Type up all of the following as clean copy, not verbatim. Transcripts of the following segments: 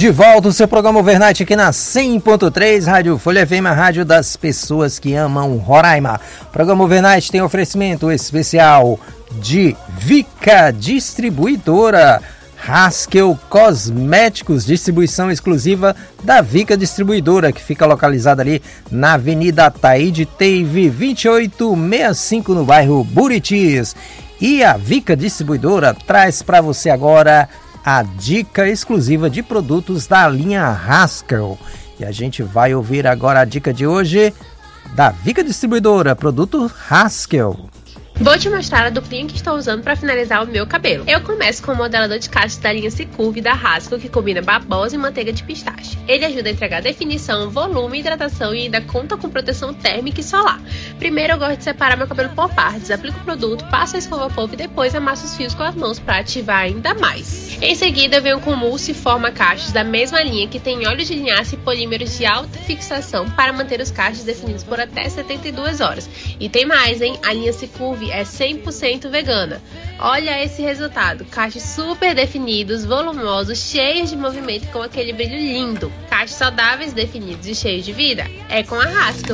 De volta o seu programa Overnight aqui na 100.3 Rádio Folha FM, a rádio das pessoas que amam Roraima. O programa Overnight tem oferecimento especial de Vica Distribuidora, Haskell Cosméticos, distribuição exclusiva da Vica Distribuidora, que fica localizada ali na Avenida Taíde Teive 2865, no bairro Buritis. E a Vica Distribuidora traz para você agora a dica exclusiva de produtos da linha Haskell. E a gente vai ouvir agora a dica de hoje da Vica Distribuidora, produto Haskell. Vou te mostrar a duplinha que estou usando para finalizar o meu cabelo. Eu começo com o modelador de cachos da linha C-Curve da Haskell, que combina babosa e manteiga de pistache. Ele ajuda a entregar definição, volume, hidratação e ainda conta com proteção térmica e solar. Primeiro eu gosto de separar meu cabelo por partes, aplico o produto, passo a escova polvo e depois amasso os fios com as mãos para ativar ainda mais. Em seguida eu venho com mousse e forma cachos da mesma linha, que tem óleo de linhaça e polímeros de alta fixação para manter os cachos definidos por até 72 horas. E tem mais, hein? A linha C-Curve é 100% vegana. Olha esse resultado, cachos super definidos, volumosos, cheios de movimento com aquele brilho lindo. Cachos saudáveis, definidos e cheios de vida é com a Haskell.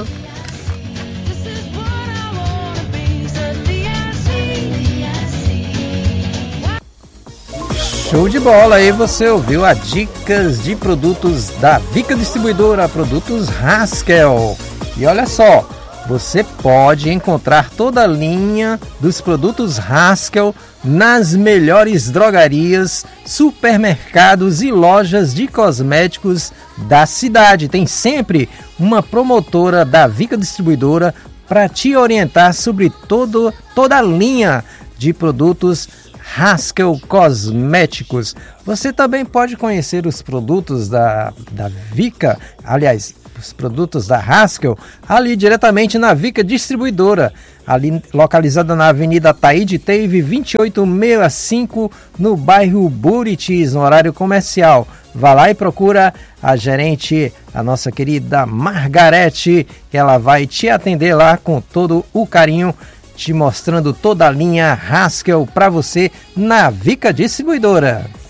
Show de bola, aí você ouviu as dicas de produtos da Vica Distribuidora, produtos Haskell. E olha só, você pode encontrar toda a linha dos produtos Haskell nas melhores drogarias, supermercados e lojas de cosméticos da cidade. Tem sempre uma promotora da Vica Distribuidora para te orientar sobre toda a linha de produtos Haskell Cosméticos. Você também pode conhecer os produtos da Vica, aliás, os produtos da Haskell, ali diretamente na Vica Distribuidora, ali localizada na Avenida Taíde Teive 2865, no bairro Buritis, no horário comercial. Vá lá e procura a gerente, a nossa querida Margarete, que ela vai te atender lá com todo o carinho, te mostrando toda a linha Haskell para você na Vica Distribuidora.